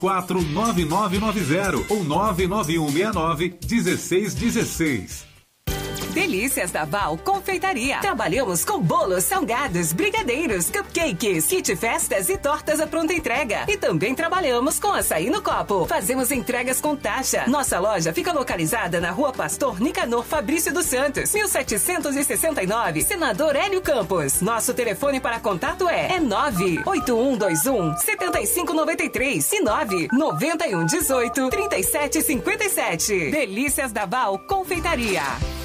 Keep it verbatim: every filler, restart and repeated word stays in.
quatro nove nove nove zero ou nove nove um seis nove um seis um seis. Delícias da Val Confeitaria. Trabalhamos com bolos, salgados, brigadeiros, cupcakes, kit festas e tortas à pronta entrega. E também trabalhamos com açaí no copo. Fazemos entregas com taxa. Nossa loja fica localizada na Rua Pastor Nicanor Fabrício dos Santos, mil setecentos e sessenta e nove, Senador Hélio Campos. Nosso telefone para contato é, é nove oito um dois um sete cinco nove três e nove nove um um oito, três sete cinco sete. Delícias da Val Confeitaria.